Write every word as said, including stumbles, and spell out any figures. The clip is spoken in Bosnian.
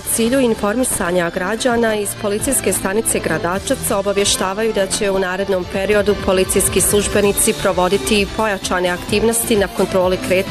cilju informisanja građana iz policijske stanice Gradačac obavještavaju da će u narednom periodu policijski službenici provoditi pojačane aktivnosti na kontroli kretanja